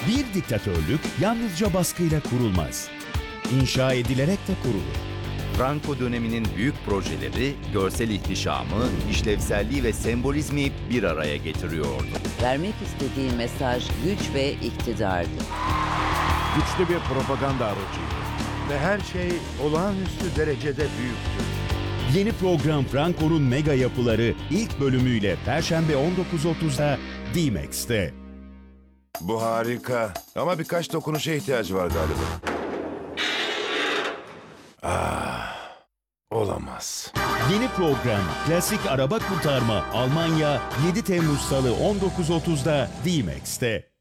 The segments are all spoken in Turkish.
Bir diktatörlük yalnızca baskıyla kurulmaz. İnşa edilerek de kurulur. Franco döneminin büyük projeleri, görsel ihtişamı, işlevselliği ve sembolizmi bir araya getiriyordu. Vermek istediği mesaj güç ve iktidardı. Güçlü bir propaganda aracıydı. Ve her şey olağanüstü derecede büyüktü. Yeni program Franco'nun mega yapıları ilk bölümüyle Perşembe 19.30'da D-Max'te. Bu harika. Ama birkaç dokunuşa ihtiyacı var galiba. Olamaz. Yeni program Klasik Araba Kurtarma Almanya 7 Temmuz Salı 19.30'da D-Max'te.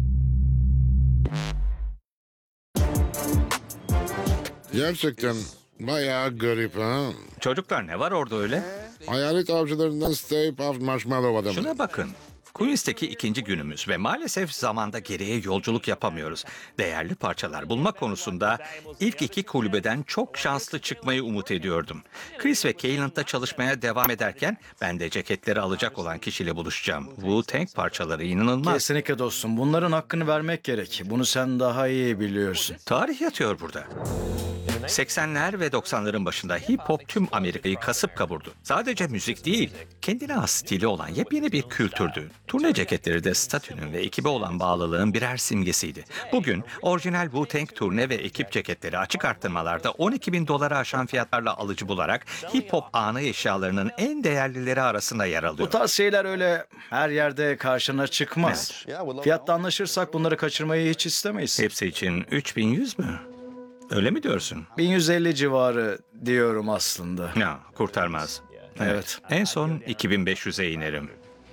Gerçekten bayağı garip ha. Çocuklar ne var orada öyle? Hayalet avcılarından Stay Puft Marshmallow adamı. Şuna bakın. Queens'teki ikinci günümüz ve maalesef zamanda geriye yolculuk yapamıyoruz. Değerli parçalar bulma konusunda ilk iki kulübeden çok şanslı çıkmayı umut ediyordum. Chris ve Cayland'da çalışmaya devam ederken ben de ceketleri alacak olan kişiyle buluşacağım. Wu-Tang parçaları inanılmaz. Kesinlikle dostum. Bunların hakkını vermek gerek. Bunu sen daha iyi biliyorsun. Tarih yatıyor burada. 80'ler ve 90'ların başında hip hop tüm Amerika'yı kasıp kavurdu. Sadece müzik değil, kendine has stili olan yepyeni bir kültürdü. Turne ceketleri de statünün ve ekibe olan bağlılığın birer simgesiydi. Bugün orijinal Wu-Tang turne ve ekip ceketleri açık arttırmalarda 12.000 dolara aşan fiyatlarla alıcı bularak hip hop anı eşyalarının en değerlileri arasında yer alıyor. Bu tarz şeyler öyle her yerde karşına çıkmaz. Fiyatta anlaşırsak bunları kaçırmayı hiç istemeyiz. Hepsi için 3100 mü? Öyle mi diyorsun? 1150 civarı diyorum aslında. Ya kurtarmaz. Evet. En son 2500'e inerim.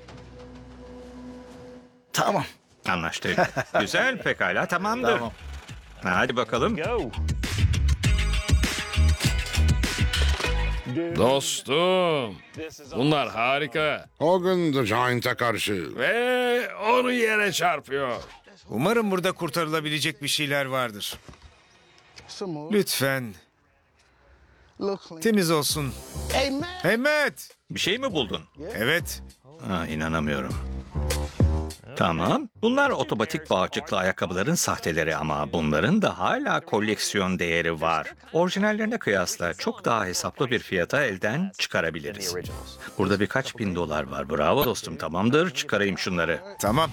Tamam. Anlaştık. Güzel, pekala, tamamdır. Tamam. Hadi bakalım. Dostum, bunlar harika Hogan the Giant'a karşı. ve onu yere çarpıyor. Umarım burada kurtarılabilecek bir şeyler vardır. Lütfen. Temiz olsun. Hey Matt! Bir şey mi buldun? Evet. İnanamıyorum. Tamam. Bunlar otomatik bağcıklı ayakkabıların sahteleri ama bunların da hala koleksiyon değeri var. Orijinallerine kıyasla çok daha hesaplı bir fiyata elden çıkarabiliriz. Burada birkaç bin dolar var. Bravo dostum, tamamdır. Çıkarayım şunları. Tamam.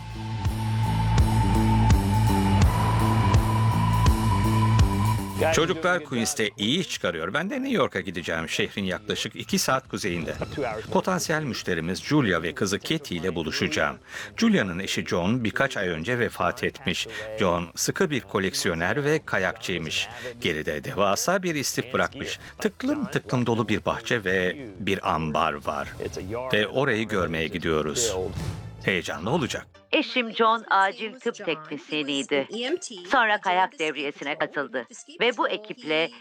Çocuklar Queens'te iyi iş çıkarıyor. Ben de New York'a gideceğim. Şehrin yaklaşık 2 saat kuzeyinde. Potansiyel müşterimiz Julia ve kızı Katie ile buluşacağım. Julia'nın eşi John birkaç ay önce vefat etmiş. John sıkı bir koleksiyoner ve kayakçıymış. Geride devasa bir istif bırakmış. Tıklım tıklım dolu bir bahçe ve bir ambar var. Ve orayı görmeye gidiyoruz. Heyecanlı olacak. Eşim John acil tıp teknisyeniydi. Sonra kayak devriyesine katıldı. Ve bu ekiple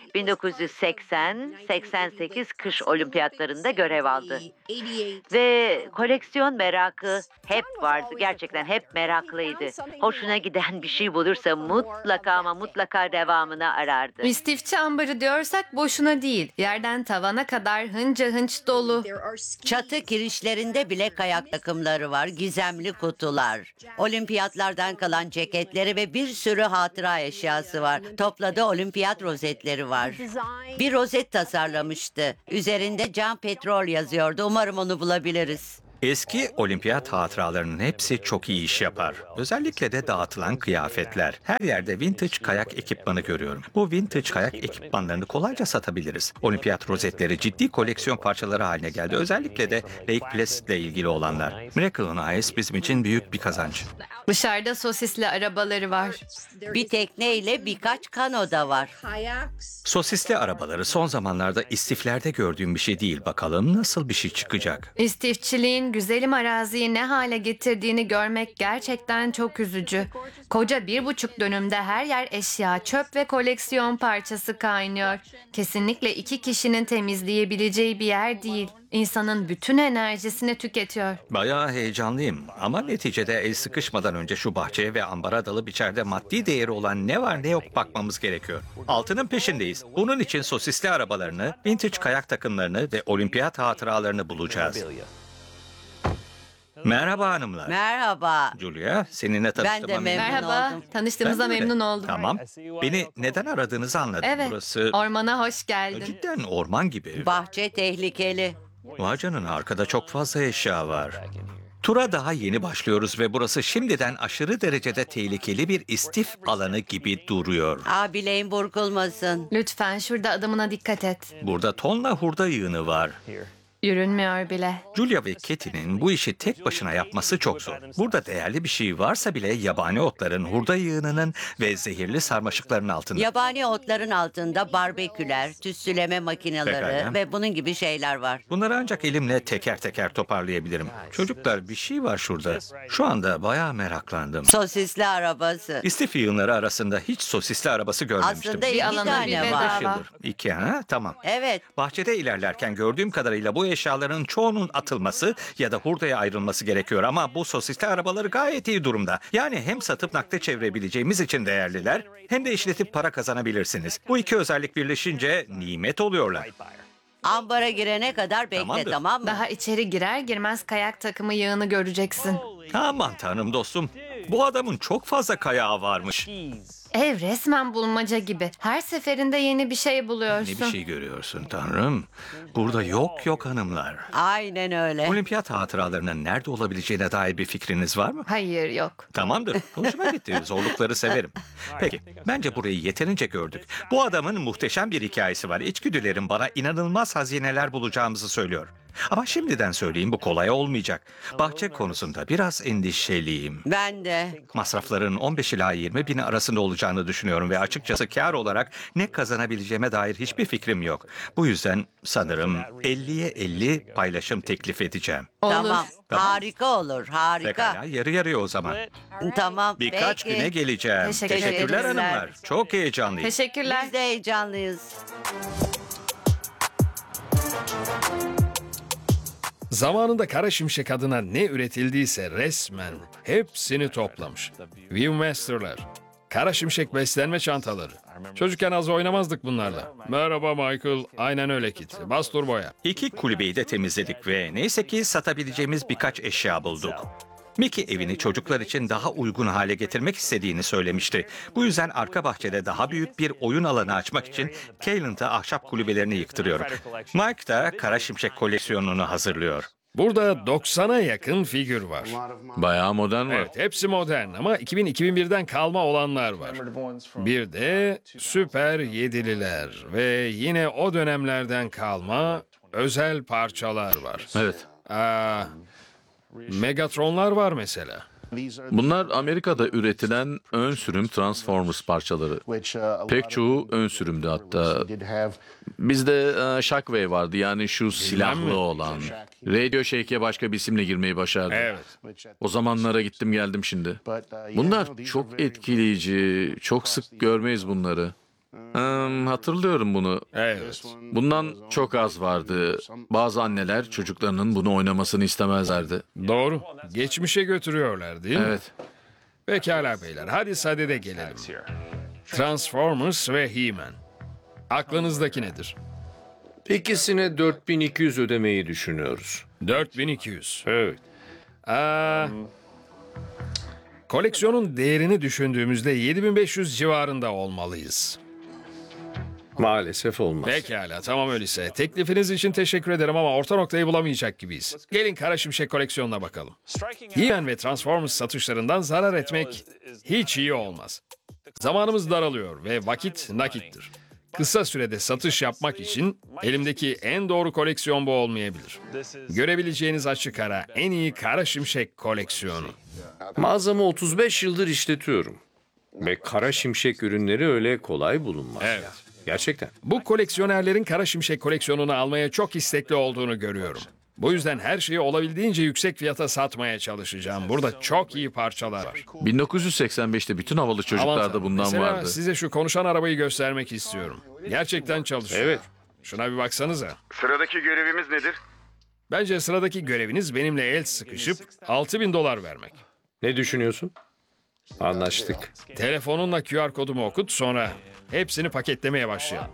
1980-88 kış olimpiyatlarında görev aldı. Ve koleksiyon merakı hep vardı. Gerçekten hep meraklıydı. Hoşuna giden bir şey bulursa mutlaka ama mutlaka devamını arardı. İstifçi ambarı diyorsak boşuna değil. Yerden tavana kadar hınca hınç dolu. Çatı kirişlerinde bile kayak takımları var, gizemli kutular. Olimpiyatlardan kalan ceketleri ve bir sürü hatıra eşyası var. Topladığı olimpiyat rozetleri var. Bir rozet tasarlamıştı. Üzerinde Can Petrol yazıyordu. Umarım onu bulabiliriz. Eski olimpiyat hatıralarının hepsi çok iyi iş yapar. Özellikle de dağıtılan kıyafetler. Her yerde vintage kayak ekipmanı görüyorum. Bu vintage kayak ekipmanlarını kolayca satabiliriz. Olimpiyat rozetleri ciddi koleksiyon parçaları haline geldi. Özellikle de Lake Placid ile ilgili olanlar. Miracle on Ice bizim için büyük bir kazanç. Dışarıda sosisli arabaları var. Bir tekneyle birkaç kano da var. Sosisli arabaları son zamanlarda istiflerde gördüğüm bir şey değil. Bakalım nasıl bir şey çıkacak. İstifçiliğin güzelim araziyi ne hale getirdiğini görmek gerçekten çok üzücü. Koca 1,5 dönümde her yer eşya, çöp ve koleksiyon parçası kaynıyor. Kesinlikle 2 kişinin temizleyebileceği bir yer değil. İnsanın bütün enerjisini tüketiyor. Bayağı heyecanlıyım ama neticede el sıkışmadan önce şu bahçeye ve ambara dalıp içeride maddi değeri olan ne var ne yok bakmamız gerekiyor. Altının peşindeyiz. Bunun için sosisli arabalarını, vintage kayak takımlarını ve olimpiyat hatıralarını bulacağız. Merhaba hanımlar. Merhaba. Julia, seninle tanıştığıma Ben de memnun Merhaba, oldum. tanıştığımıza Ben de öyle. memnun oldum. Tamam. Beni neden aradığınızı anladım. Evet, Burası ormana hoş geldin. cidden orman gibi. Bahçe tehlikeli. Vay canına, arkada çok fazla eşya var. Tura daha yeni başlıyoruz ve burası şimdiden aşırı derecede tehlikeli bir istif alanı gibi duruyor. Bileğin burkulmasın. Lütfen şurada adımına dikkat et. Burada tonla hurda yığını var. Yürünmüyor bile. Julia ve Katy'nin bu işi tek başına yapması çok zor. Burada değerli bir şey varsa bile yabani otların, hurda yığınının ve zehirli sarmaşıkların altında. Yabani otların altında barbeküler, tütsüleme makineleri Pekala. ve bunun gibi şeyler var. Bunları ancak elimle teker teker toparlayabilirim. Çocuklar, bir şey var şurada. Şu anda bayağı meraklandım. Sosisli arabası. İstif yığınları arasında hiç sosisli arabası görmemiştim. Aslında iki alana bir tane bedava. var. 5 yıldır. 2 ha? Tamam. Evet. Bahçede ilerlerken gördüğüm kadarıyla bu eşyaların çoğunun atılması ya da hurdaya ayrılması gerekiyor ama bu sosisli arabaları gayet iyi durumda. Yani hem satıp nakde çevirebileceğimiz için değerliler hem de işletip para kazanabilirsiniz. Bu iki özellik birleşince nimet oluyorlar. Ambara girene kadar bekle, Tamamdır. tamam mı? Daha içeri girer girmez kayak takımı yığını göreceksin. Aman tanrım dostum. Bu adamın çok fazla kayağı varmış. Ev resmen bulmaca gibi. Her seferinde yeni bir şey buluyorsun. Ne bir şey görüyorsun tanrım. Burada yok hanımlar. Aynen öyle. Olimpiyat hatıralarının nerede olabileceğine dair bir fikriniz var mı? Hayır, yok. Tamamdır. Hoşuma gitti. Zorlukları severim. Peki, bence burayı yeterince gördük. Bu adamın muhteşem bir hikayesi var. İçgüdülerim bana inanılmaz hazineler bulacağımızı söylüyor. Ama şimdiden söyleyeyim, bu kolay olmayacak. Bahçe konusunda biraz endişeliyim. Ben de. Masrafların 15 ila 20 bin arasında olacağını düşünüyorum ve açıkçası kar olarak ne kazanabileceğime dair hiçbir fikrim yok. Bu yüzden sanırım 50'ye 50 paylaşım teklif edeceğim. Olur. Tamam. Harika olur. Harika. Pekala, yarı yarıya o zaman. Tamam. Birkaç peki. güne geleceğim. Teşekkür Teşekkürler ederiz. hanımlar. Çok heyecanlıyım. Teşekkürler. Biz de heyecanlıyız. Zamanında Kara Şimşek adına ne üretildiyse resmen hepsini toplamış. Viewmaster'lar, Kara Şimşek beslenme çantaları. Çocukken az oynamazdık bunlarla. Merhaba Michael, aynen öyle Kit. Bas turboya. 2 kulübeyi de temizledik ve neyse ki satabileceğimiz birkaç eşya bulduk. Mickey evini çocuklar için daha uygun hale getirmek istediğini söylemişti. Bu yüzden arka bahçede daha büyük bir oyun alanı açmak için Callan'ta ahşap kulübelerini yıktırıyor. Mike da Kara Şimşek koleksiyonunu hazırlıyor. Burada 90'a yakın figür var. Bayağı modern var. Evet, hepsi modern ama 2000-2001'den kalma olanlar var. Bir de Süper 7'liler ve yine o dönemlerden kalma özel parçalar var. Evet. Megatronlar var mesela. Bunlar Amerika'da üretilen ön sürüm Transformers parçaları. Pek çoğu ön sürümdü hatta. Bizde Shockwave vardı, yani şu silahlı olan. Radio Shake'e başka bir isimle girmeyi başardı. Evet. O zamanlara gittim geldim şimdi. Bunlar çok etkileyici. Çok sık görmeyiz bunları. Hatırlıyorum bunu. Evet. Bundan çok az vardı. Bazı anneler çocuklarının bunu oynamasını istemezlerdi. Doğru. Geçmişe götürüyorlar değil mi? Evet. Pekala beyler. Hadi sadede gelelim. Transformers ve He-Man. Aklınızdaki nedir? İkisine 4200 ödemeyi düşünüyoruz. 4200. Evet. Koleksiyonun değerini düşündüğümüzde 7500 civarında olmalıyız. Maalesef olmaz. Pekala, tamam öyleyse. Teklifiniz için teşekkür ederim ama orta noktayı bulamayacak gibiyiz. Gelin Kara Şimşek koleksiyonuna bakalım. He-Man ve Transformers satışlarından zarar etmek hiç iyi olmaz. Zamanımız daralıyor ve vakit nakittir. Kısa sürede satış yapmak için elimdeki en doğru koleksiyon bu olmayabilir. Görebileceğiniz açık ara en iyi Kara Şimşek koleksiyonu. Mağazamı 35 yıldır işletiyorum. Ve Kara Şimşek ürünleri öyle kolay bulunmaz. Evet. Gerçekten. Bu koleksiyonerlerin Kara Şimşek koleksiyonunu almaya çok istekli olduğunu görüyorum. Bu yüzden her şeyi olabildiğince yüksek fiyata satmaya çalışacağım. Burada çok iyi parçalar var. 1985'te bütün havalı çocuklarda bundan Mesela vardı. size şu konuşan arabayı göstermek istiyorum. Gerçekten çalışıyor. Evet. Şuna bir baksanıza. Sıradaki görevimiz nedir? Bence sıradaki göreviniz benimle el sıkışıp $6,000 vermek. Ne düşünüyorsun? Anlaştık. Telefonunla QR kodumu okut, sonra hepsini paketlemeye başlayalım.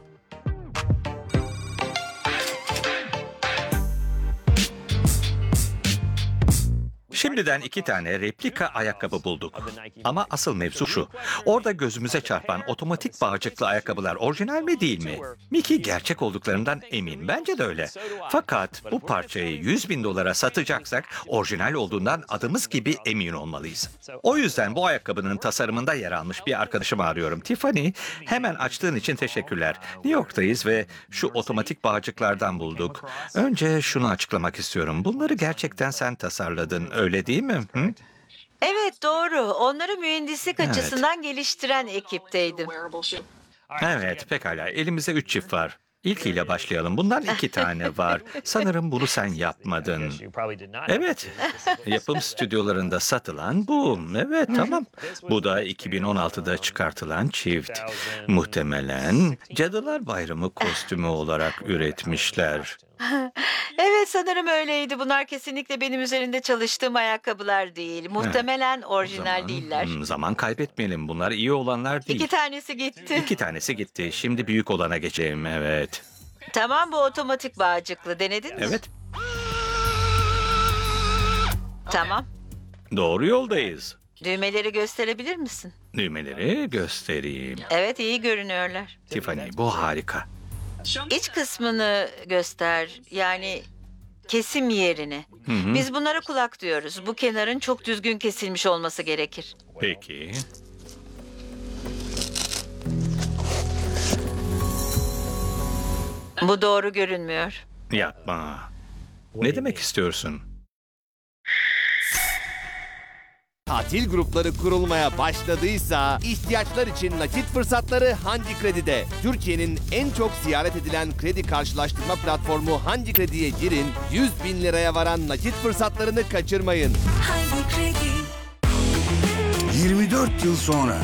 Şimdiden 2 tane replika ayakkabı bulduk. Ama asıl mevzu şu. Orada gözümüze çarpan otomatik bağcıklı ayakkabılar orijinal mi değil mi? Mickey gerçek olduklarından emin. Bence de öyle. Fakat bu parçayı 100.000 dolara satacaksak orijinal olduğundan adımız gibi emin olmalıyız. O yüzden bu ayakkabının tasarımında yer almış bir arkadaşımı arıyorum. Tiffany, hemen açtığın için teşekkürler. New York'tayız ve şu otomatik bağcıklardan bulduk. Önce şunu açıklamak istiyorum. Bunları gerçekten sen tasarladın, öyle değil mi? Hı? Evet doğru. Onları mühendislik açısından geliştiren ekipteydim. Evet, pekala. Elimizde 3 çift var. İlkiyle başlayalım. Bundan 2 tane var. Sanırım bunu sen yapmadın. Evet, yapım stüdyolarında satılan bu. Evet, tamam. Bu da 2016'da çıkartılan çift. Muhtemelen Cadılar Bayramı kostümü olarak üretmişler. Evet sanırım öyleydi. Bunlar kesinlikle benim üzerinde çalıştığım ayakkabılar değil. Muhtemelen orijinal değiller. Zaman kaybetmeyelim. Bunlar iyi olanlar değil. 2 tanesi gitti. 2 tanesi gitti. Şimdi büyük olana geçelim. Evet. Tamam bu otomatik bağcıklı. Denedin mi? Evet. Tamam. Doğru yoldayız. Düğmeleri gösterebilir misin? Düğmeleri göstereyim. Evet iyi görünüyorlar. Tiffany, bu harika. İç kısmını göster. Yani kesim yerini. Hı. Biz bunlara kulak diyoruz. Bu kenarın çok düzgün kesilmiş olması gerekir. Peki. Bu doğru görünmüyor. Yapma. Ne demek istiyorsun? Tatil grupları kurulmaya başladıysa ihtiyaçlar için nakit fırsatları Hangi Kredi'de. Türkiye'nin en çok ziyaret edilen kredi karşılaştırma platformu Hangi Kredi'ye girin, 100.000 liraya varan nakit fırsatlarını kaçırmayın. 24 yıl sonra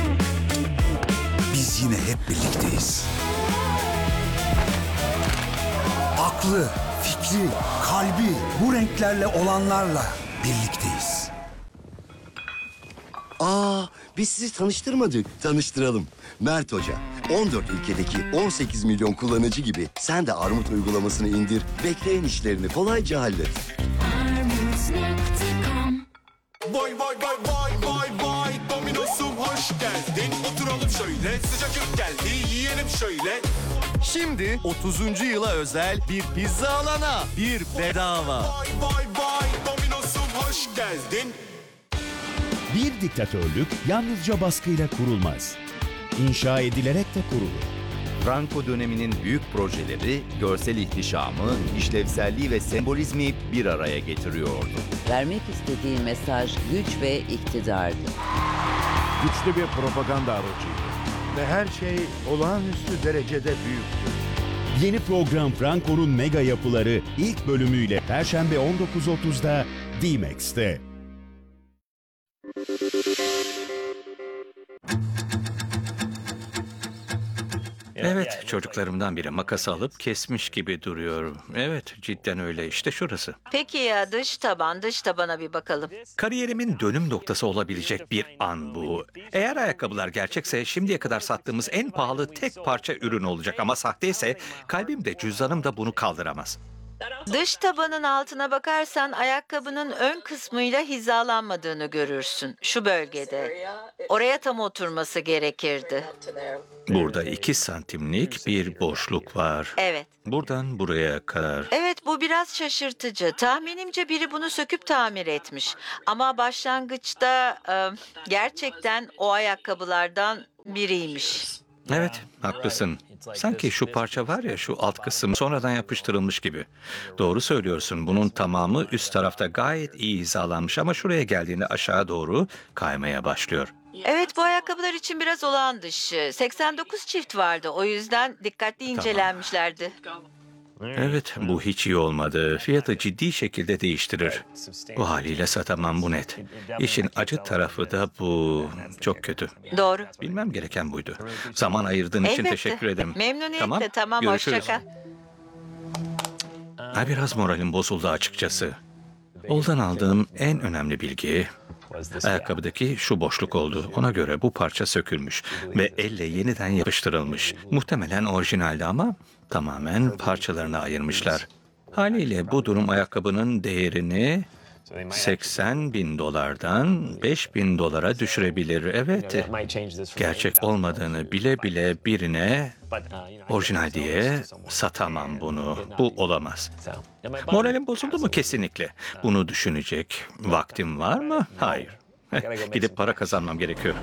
biz yine hep birlikteyiz. Aklı, fikri, kalbi bu renklerle olanlarla birlikteyiz. Biz sizi tanıştırmadık. Tanıştıralım. Mert Hoca. 14 ülkedeki 18 milyon kullanıcı gibi sen de Armut uygulamasını indir. Bekleyen işlerini kolayca hallet. Vay vay vay vay vay vay Domino'sum hoş geldin. Oturalım şöyle, sıcacık geldi, yiyelim şöyle. Şimdi 30. yıla özel bir pizza alana bir bedava. Vay vay vay Domino'sum hoş geldin. Bir diktatörlük yalnızca baskıyla kurulmaz. İnşa edilerek de kurulur. Franco döneminin büyük projeleri, görsel ihtişamı, işlevselliği ve sembolizmi bir araya getiriyordu. Vermek istediği mesaj güç ve iktidardı. Güçlü bir propaganda aracıydı. Ve her şey olağanüstü derecede büyüktü. Yeni program Franco'nun mega yapıları ilk bölümüyle Perşembe 19.30'da D-Max'te. Evet, çocuklarımdan biri makas alıp kesmiş gibi duruyor. Evet, cidden öyle. İşte şurası. Peki ya dış tabana bir bakalım. Kariyerimin dönüm noktası olabilecek bir an bu. Eğer ayakkabılar gerçekse şimdiye kadar sattığımız en pahalı tek parça ürün olacak. Ama sahteyse kalbim de cüzdanım da bunu kaldıramaz. Dış tabanın altına bakarsan ayakkabının ön kısmıyla hizalanmadığını görürsün. Şu bölgede. Oraya tam oturması gerekirdi. Burada 2 santimlik bir boşluk var. Evet. Buradan buraya kadar. Evet bu biraz şaşırtıcı. Tahminimce biri bunu söküp tamir etmiş. Ama başlangıçta gerçekten o ayakkabılardan biriymiş. Evet, haklısın. Sanki şu parça var ya, şu alt kısım sonradan yapıştırılmış gibi. Doğru söylüyorsun. Bunun tamamı üst tarafta gayet iyi hizalanmış ama şuraya geldiğinde aşağı doğru kaymaya başlıyor. Evet bu ayakkabılar için biraz olağan dışı. 89 çift vardı. O yüzden dikkatli incelenmişlerdi. Evet, bu hiç iyi olmadı. Fiyatı ciddi şekilde değiştirir. Bu haliyle satamam, bu net. İşin acı tarafı da bu. Çok kötü. Doğru. Bilmem gereken buydu. Zaman ayırdığın için Elbette. teşekkür ederim. Memnuniyetle tamam görüşürüz. hoşça kal. Biraz moralim bozuldu açıkçası. Oldan aldığım en önemli bilgi ayakkabıdaki şu boşluk oldu. Ona göre bu parça sökülmüş ve elle yeniden yapıştırılmış. Muhtemelen orijinaldi ama tamamen parçalarına ayırmışlar. Haliyle bu durum ayakkabının değerini 80.000 dolardan 5.000 dolara düşürebilir. Evet, gerçek olmadığını bile bile birine orijinal diye satamam bunu. Bu olamaz. Moralim bozuldu mu? Kesinlikle. Bunu düşünecek vaktim var mı? Hayır. Gidip para kazanmam gerekiyor.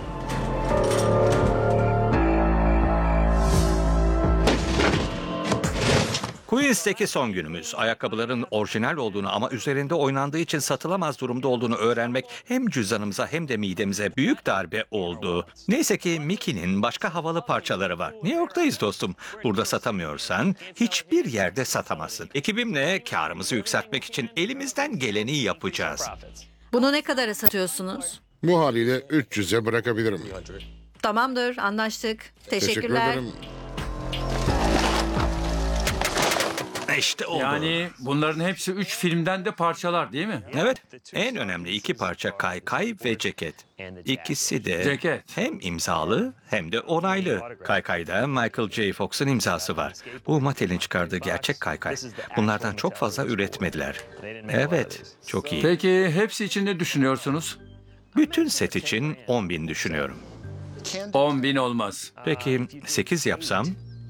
Queens'teki son günümüz. Ayakkabıların orijinal olduğunu ama üzerinde oynandığı için satılamaz durumda olduğunu öğrenmek hem cüzdanımıza hem de midemize büyük darbe oldu. Neyse ki Mickey'nin başka havalı parçaları var. New York'tayız dostum. Burada satamıyorsan hiçbir yerde satamazsın. Ekibimle karımızı yükseltmek için elimizden geleni yapacağız. Bunu ne kadara satıyorsunuz? Bu haliyle 300'e bırakabilirim. Tamamdır, anlaştık. Teşekkürler. Teşekkür ederim. İşte oldu. Yani bunların hepsi 3 filmden de parçalar değil mi? Evet. En önemli iki parça kaykay ve ceket. İkisi de Ceket. hem imzalı hem de onaylı. Kaykayda Michael J. Fox'un imzası var. Bu Mattel'in çıkardığı gerçek kaykay. Bunlardan çok fazla üretmediler. Evet, çok iyi. Peki hepsi için ne düşünüyorsunuz? Bütün set için 10.000 düşünüyorum. 10.000 olmaz. Peki 8 yapsam?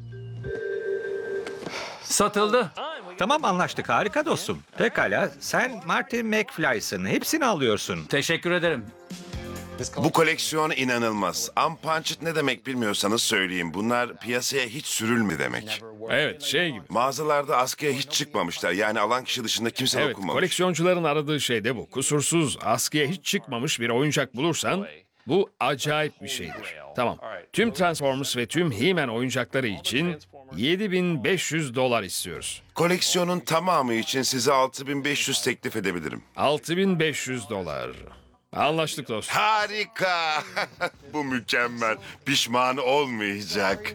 Satıldı. Tamam, anlaştık. Harika dostum. Pekala, sen Martin McFly'sın. Hepsini alıyorsun. Teşekkür ederim. Bu koleksiyon inanılmaz. Unpunched ne demek bilmiyorsanız söyleyeyim. Bunlar piyasaya hiç sürülmedi demek. Evet, şey gibi. Mağazalarda askıya hiç çıkmamışlar. Yani alan kişi dışında kimse Evet, dokunmamış. koleksiyoncuların aradığı şey de bu. Kusursuz, askıya hiç çıkmamış bir oyuncak bulursan bu acayip bir şeydir. Tamam. Tüm Transformers ve tüm He-Man oyuncakları için 7.500 dolar istiyoruz. Koleksiyonun tamamı için size 6.500 teklif edebilirim. 6.500 dolar. Anlaştık dostum. Harika. Bu mükemmel. Pişman olmayacak.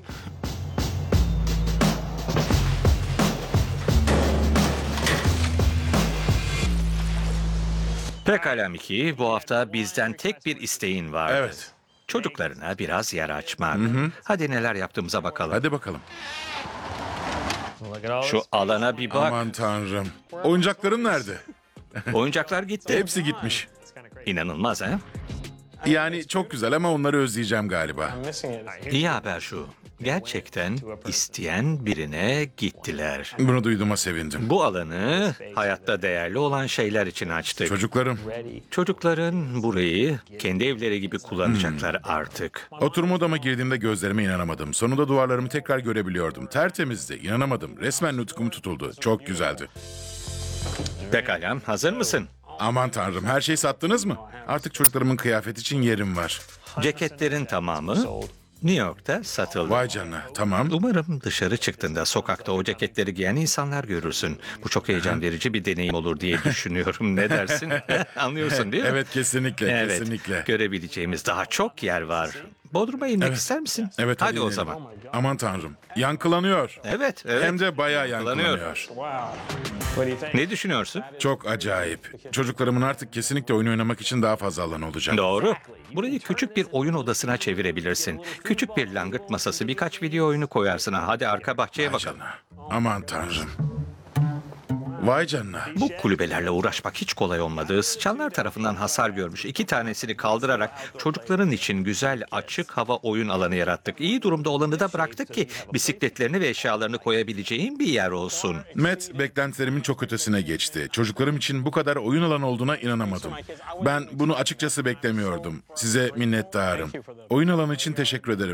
Pekala Mickey, bu hafta bizden tek bir isteğin var. Evet. Çocuklarına biraz yer açmak. Hı. Hadi neler yaptığımıza bakalım. Hadi bakalım. Şu alana bir bak. Aman tanrım. Oyuncaklarım nerede? Oyuncaklar gitti. Hepsi gitmiş. İnanılmaz ha? Yani çok güzel ama onları özleyeceğim galiba. İyi haber şu. Gerçekten isteyen birine gittiler. Bunu duyduğuma sevindim. Bu alanı hayatta değerli olan şeyler için açtık. Çocuklarım. Çocukların burayı kendi evleri gibi kullanacaklar artık. Oturma odama girdiğimde gözlerime inanamadım. Sonunda duvarlarımı tekrar görebiliyordum. Tertemizdi. İnanamadım. Resmen nutkum tutuldu. Çok güzeldi. Pekala, hazır mısın? Aman tanrım, her şeyi sattınız mı? Artık çocuklarımın kıyafet için yerim var. Ceketlerin tamamı New York'ta satıldı. Vay canına, tamam. Umarım dışarı çıktığında sokakta o ceketleri giyen insanlar görürsün. Bu çok heyecan verici bir deneyim olur diye düşünüyorum. Ne dersin? Anlıyorsun değil mi? Evet, kesinlikle, Evet, kesinlikle. görebileceğimiz daha çok yer var. Bodrum'a inmek ister misin? Evet, Hadi o inelim. zaman. Aman tanrım, yankılanıyor. Evet. Hem de bayağı yankılanıyor. Ne düşünüyorsun? Çok acayip. Çocuklarımın artık kesinlikle oyun oynamak için daha fazla alan olacak. Doğru. Burayı küçük bir oyun odasına çevirebilirsin. Küçük bir langırt masası, birkaç video oyunu koyarsın. Hadi arka bahçeye bakalım. Aman tanrım. Vay canına. Bu kulübelerle uğraşmak hiç kolay olmadı. Sıçanlar tarafından hasar görmüş 2 tanesini kaldırarak çocukların için güzel açık hava oyun alanı yarattık. İyi durumda olanı da bıraktık ki bisikletlerini ve eşyalarını koyabileceğin bir yer olsun. Matt, beklentilerimin çok ötesine geçti. Çocuklarım için bu kadar oyun alanı olduğuna inanamadım. Ben bunu açıkçası beklemiyordum. Size minnettarım. Oyun alanı için teşekkür ederim.